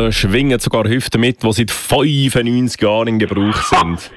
schwingen sogar Hüften mit, die seit 95 Jahren in Gebrauch sind.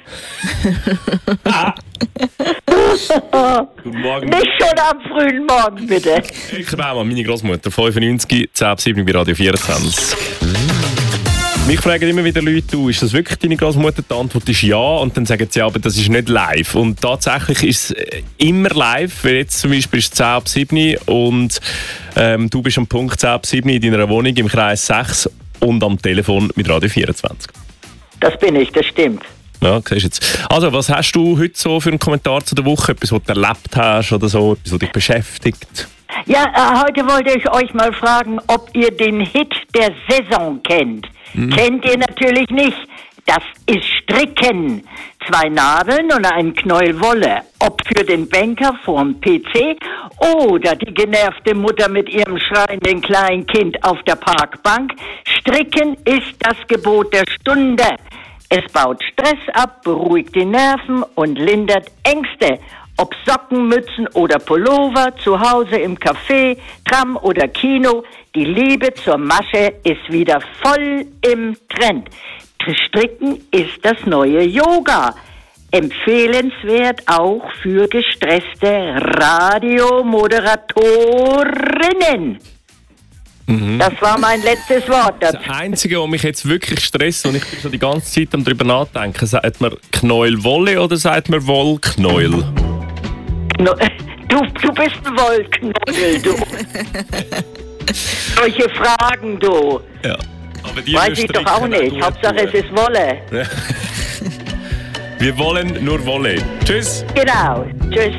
Guten Morgen. Nicht schon am frühen Morgen, bitte. Ich bin auch meine Großmutter, 95, 10:07 bei Radio 24. Mich fragen immer wieder Leute, du, ist das wirklich deine Großmutter? Die Antwort ist ja, und dann sagen sie, aber das ist nicht live. Und tatsächlich ist es immer live, weil jetzt zum Beispiel ist es 10:07 und du bist am Punkt 10:07 in deiner Wohnung im Kreis 6 und am Telefon mit Radio 24. Das bin ich, das stimmt. Ja, siehst jetzt. Also, was hast du heute so für einen Kommentar zu der Woche? Etwas, was du erlebt hast oder so, etwas, was dich beschäftigt? Ja, heute wollte ich euch mal fragen, ob ihr den Hit der Saison kennt. Kennt ihr natürlich nicht. Das ist Stricken. 2 Nadeln und ein Knäuel Wolle. Ob für den Banker vorm PC oder die genervte Mutter mit ihrem schreienden kleinen Kind auf der Parkbank. Stricken ist das Gebot der Stunde. Es baut Stress ab, beruhigt die Nerven und lindert Ängste. Ob Socken, Mützen oder Pullover, zu Hause im Café, Tram oder Kino, die Liebe zur Masche ist wieder voll im Trend. Stricken ist das neue Yoga. Empfehlenswert auch für gestresste Radiomoderatorinnen. Das war mein letztes Wort dazu. Das Einzige, was mich jetzt wirklich stresst, und ich bin so die ganze Zeit darüber nachdenken, sagt man Knäuel Wolle oder sagt man Wollknäuel? Du bist ein Wollknäuel, du. Solche Fragen, du. Ja. Aber die weiß ich doch auch nicht. Hauptsache es ist Wolle. Wir wollen nur Wolle. Tschüss. Genau. Tschüss.